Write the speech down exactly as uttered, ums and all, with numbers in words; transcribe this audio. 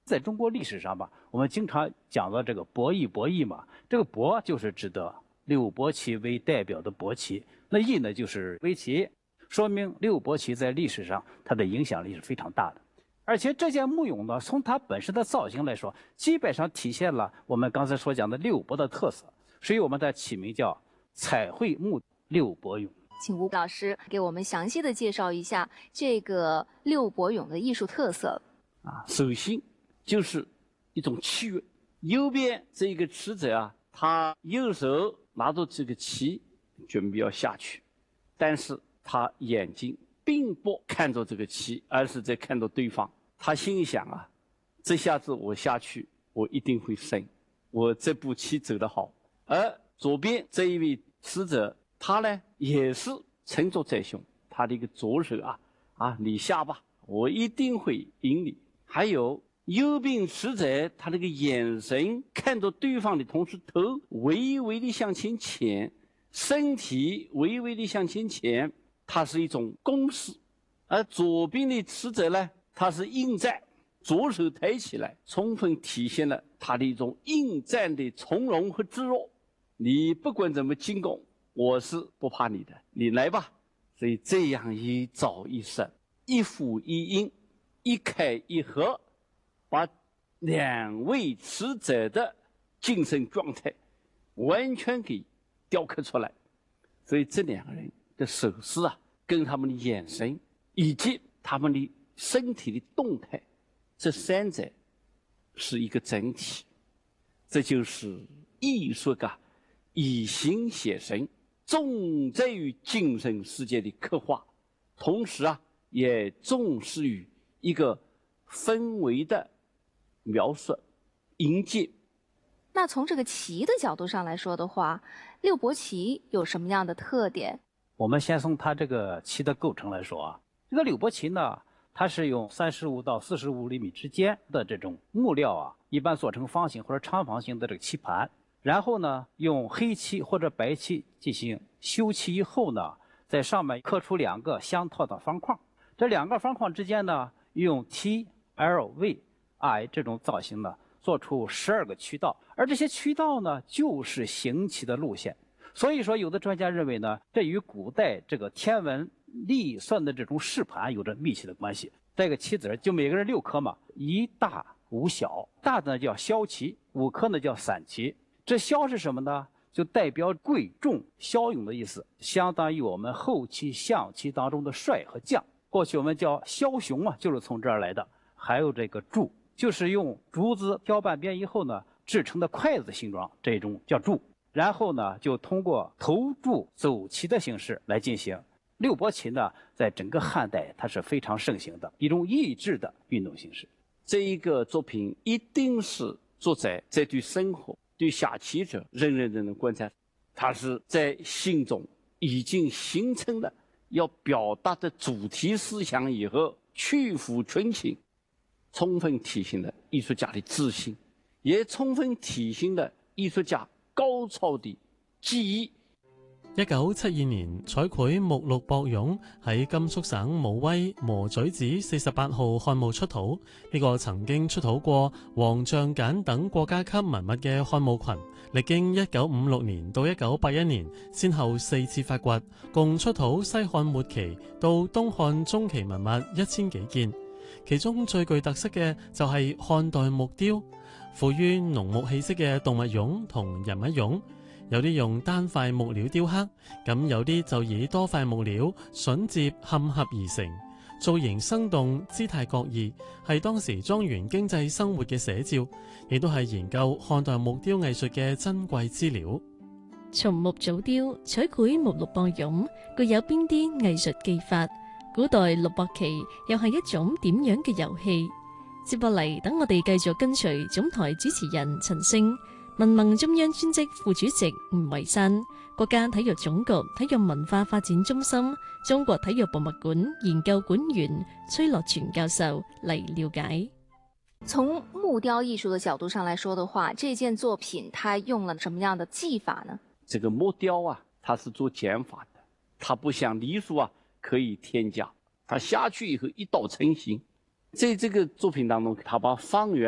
在中国历史上吧，我们经常讲到这个伯夷伯弈嘛，这个伯就是指的六伯棋为代表的伯棋，那弈呢就是围棋，说明六伯棋在历史上它的影响力是非常大的。而且这件木俑呢，从它本身的造型来说，基本上体现了我们刚才所讲的六伯的特色，所以我们的起名叫彩绘木六伯俑。 请吴老师给我们详细的介绍一下这个六伯俑的艺术特色。 啊，首先就是一种契约。右边这个持者啊，他右手拿着这个棋，准备要下去，但是他眼睛并不看着这个棋，而是在看着对方。他心里想啊，这下子我下去，我一定会胜，我这步棋走得好。而左边这一位持者，他呢也是沉着在胸，他的一个左手啊啊，你下吧，我一定会赢你。还有右边持者，他那个眼神看着对方的同时，头微微的向前倾，身体微微的向前倾，它是一种攻势。而左边的持者呢，他是应战，左手抬起来，充分体现了他的一种应战的从容和自若。你不管怎么进攻，我是不怕你的，你来吧。所以这样一招一式，一俯一应，一开一合，把两位持者的精神状态完全给雕刻出来。所以这两个人的手势啊，跟他们的眼神以及他们的身体的动态，这三者是一个整体。这就是艺术家以形写神，重在于精神世界的刻画，同时啊，也重视于一个氛围的描述迎接。 那从这个棋的角度上来说的话，六伯棋有什么样的特点？ 我们先从它这个棋的构成来说啊，这个六伯棋呢，它是用三十五到四十五厘米之间的这种木料啊，一般做成方形或者长方形的这个棋盘，然后呢，用黑漆或者白漆进行修漆以后呢，在上面刻出两个相套的方框，这两个方框之间呢，用 T L V I 这种造型呢，做出十二个渠道，而这些渠道呢，就是行棋的路线。所以说，有的专家认为呢，这与古代这个天文历算的这种试盘有着密切的关系。这个棋子就每个人六颗嘛，一大五小，大的呢叫骁棋，五颗呢叫散棋。这骁是什么呢？就代表贵重骁勇的意思，相当于我们后期象棋当中的帅和将。过去我们叫枭雄嘛，就是从这儿来的。还有这个柱，就是用竹子挑半边以后呢，制成的筷子形状，这种叫柱。然后呢，就通过投注走棋的形式来进行。六伯棋呢，在整个汉代它是非常盛行的一种益智的运动形式。 这一个作品一定是作者在对生活、对下棋者人人都能观察，他是在心中已经形成了要表达的主题思想以后，去腐存情，充分体现了艺术家的自信，也充分体现了艺術家高超的技藝。 一九七二年，彩繪木綠博俑喺甘肅省武威磨嘴子四十八號漢墓出土。呢、這個曾經出土過黃象簡等國家級文物嘅漢墓群，歷經一九五六年到一九八一年，先後四次發掘，共出土西漢末期到東漢中期文物一千幾件。其中最具特色嘅就係漢代木雕，富於農牧氣息嘅動物俑同人物俑。有啲用單塊木料雕刻，咁有啲就以多塊木料榫接嵌合而成，造型生動，姿態各異，係當時莊園經濟生活嘅寫照，亦都係研究漢代木雕藝術嘅珍貴資料。 從木組雕、彩繪木綠博俑具有邊啲藝術技法？古代六博棋又係一種點樣嘅遊戲？接落嚟，等我哋繼續跟隨總台主持人陳星、民盟中央專職副主席吳維山、國家體育總局體育文化發展中心中國體育博物館研究館員崔樂全教授嚟了解。 從木雕藝術的角度上來說的話，這件作品它用了什麼樣的技法呢？ 這個木雕啊，它是做減法的，它不像泥塑啊可以添加，它下去以後一道成型。在這個作品當中，它把方圓